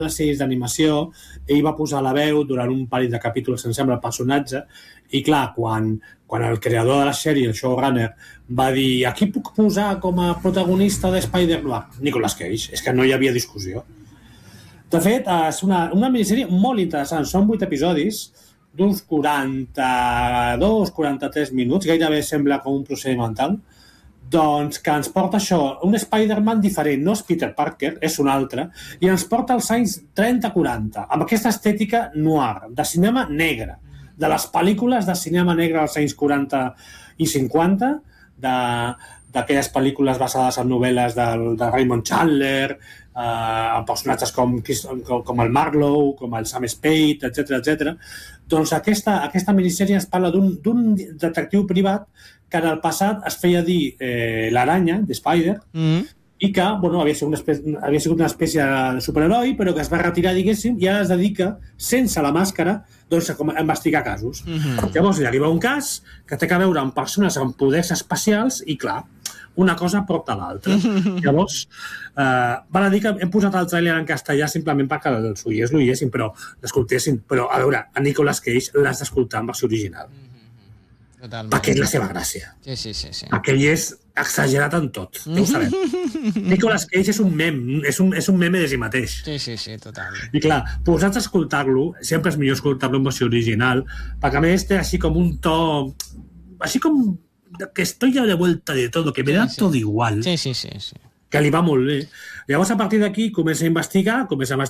les sèries d'animació, ell va posar la veu durant un parell de capítols, em sembla, el personatge, i clar, quan el creador de la sèrie, el showrunner, va dir a qui puc posar com a protagonista de Spider-Man? Nicolas Cage, és que no hi havia discussió. De fet, és una minissèrie molt interessant, són 8 episodis, d'uns 42-43 minuts, gairebé sembla com un procedimental, doncs que ens porta això, un Spider-Man diferent, no és Peter Parker, és un altre, i ens porta als anys 30-40, amb aquesta estètica noir, de cinema negre, de les pel·lícules de cinema negre als anys 40 i 50, d'aquelles pel·lícules basades en novel·les de Raymond Chandler, amb personatges com el Marlowe, com el Sam Spade, etc. Doncs aquesta minissèrie ens parla d'un detectiu privat que en el passat es feia dir l'aranya, de Spider, i que havia sigut una espècie de superheroi, però que es va retirar, diguéssim, i ara es dedica, sense la màscara, doncs, a investigar casos. Llavors, hi arriba un cas que té a veure amb persones amb poders especials i, clar, una cosa porta a l'altra. Llavors, val a dir que hem posat el tràiler en castellà simplement perquè els oients l'oiessin, però l'escoltessin. Però, a veure, a Nicolas Cage l'has d'escoltar en versió original. Totalment. Perquè és la seva gràcia. Sí. Aquell és exagerat en tot, ja ho sabem. Nicolas Cage és un meme, és un meme de si mateix. Sí, totalment. I clar, posats a escoltar-lo, sempre és millor escoltar-lo en versió original, perquè a més té així com un to, així com que estoy ya de vuelta de todo, que me da todo igual. Sí. Que li va molt bé. Llavors, a partir d'aquí, comença a investigar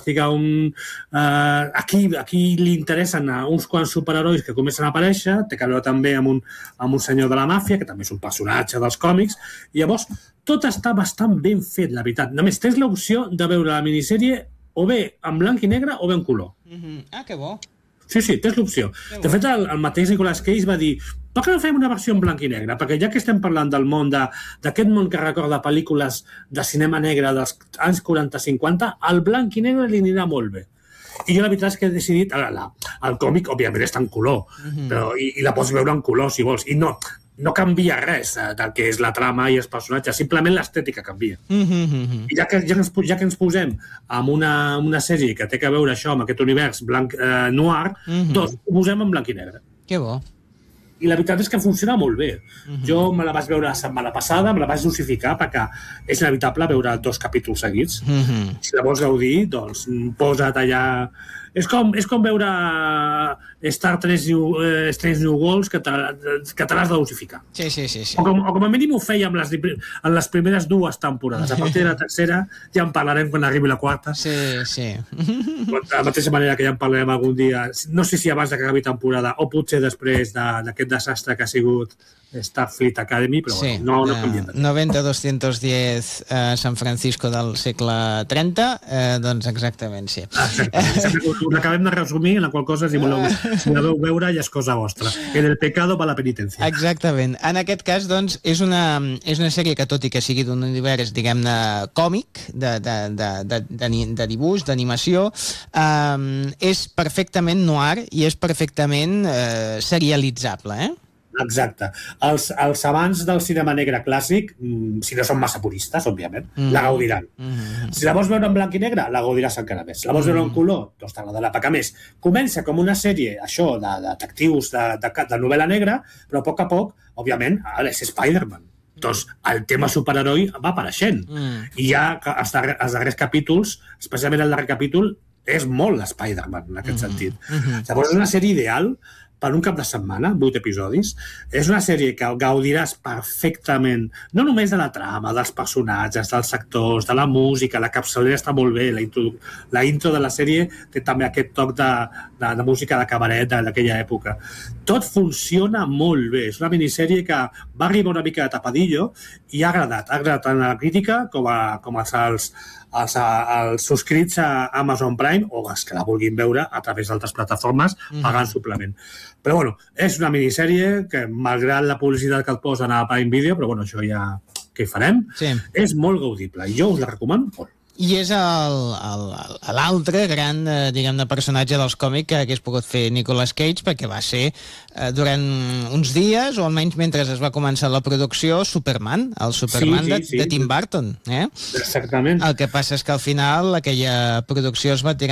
aquí li interessen uns quants superherois que comencen a aparèixer, té a veure també amb un senyor de la màfia, que també és un personatge dels còmics, i llavors tot està bastant ben fet, la veritat. Només tens l'opció de veure la minissèrie o bé en blanc i negre o bé en color. Ah, que bo. Sí, tens l'opció. De fet, el mateix Nicolas Cage va dir per què no fem una versió en blanc i negre? Perquè ja que estem parlant del món, d'aquest món que recorda pel·lícules de cinema negre dels anys 40-50, el blanc i negre li anirà molt bé. I jo la veritat és que he decidit... El còmic, òbviament, està en color, però, i la pots veure en color, si vols. I no canvia res del que és la trama i els personatges, simplement l'estètica canvia. I ja que ens posem amb una sèrie que té a veure això, amb aquest univers blanc noir, doncs ho posem en blanc i negre. Que bo. I la veritat és que funciona molt bé. Jo me la vaig veure la setmana passada, me la vaig dosificar perquè és inevitable veure 2 capítols seguits. Si la vols gaudir, doncs posa't allà... És com veure Star Trek Strange New Worlds que te l'has de dosificar. Sí. O com a mínim ho feia en les primeres 2 temporades. A partir de la tercera ja en parlarem quan arribi la 4. Sí. De la mateixa manera que ja en parlarem algun dia, no sé si abans que acabi temporada o potser després d'aquest desastre que ha sigut Starfleet Academy, però sí, no canviem. 90-210 San Francisco del segle 30, doncs exactament, sí. Exactament. Ho acabem de resumir, en la qual cosa, si la veu veure, ja és cosa vostra. En el pecado va la penitència. Exactament. En aquest cas, doncs, és una sèrie que, tot i que sigui d'un univers, diguem-ne, còmic, de dibuix, d'animació, és perfectament noir i és perfectament serialitzable, Exacte. Els amants del cinema negre clàssic, si no són massa puristes, òbviament, la gaudiran. Si la vols veure en blanc i negre, la gaudiràs encara més. La vols veure en color, doncs t'agradarà. Perquè a més, comença com una sèrie, això, de detectius de novel·la negra, però a poc, òbviament, és Spider-Man. Doncs el tema superheroi va apareixent. I ja els darrers capítols, especialment el darrer capítol, és molt l'Spider-Man, en aquest sentit. Llavors és una sèrie ideal per un cap de setmana, 8 episodis. És una sèrie que gaudiràs perfectament, no només de la trama, dels personatges, dels actors, de la música, la capçalera està molt bé, la intro de la sèrie té també aquest toc de música de cabaret d'aquella època. Tot funciona molt bé. És una minissèrie que va arribar una mica de tapadillo i ha agradat tant a la crítica com als subscrits a Amazon Prime o els que la vulguin veure a través d'altres plataformes pagant suplement. Però bueno, és una minissèrie que, malgrat la publicitat que et posen a Prime Video, però bueno, això ja què hi farem, és molt gaudible i jo us la recomano molt. I és l'altre gran, diguem-ne, personatge dels còmics que hagués pogut fer Nicolas Cage, perquè va ser durant uns dies, o almenys mentre es va començar la producció, Superman, el Superman de Tim Burton. Exactament. El que passa és que al final aquella producció es va tirar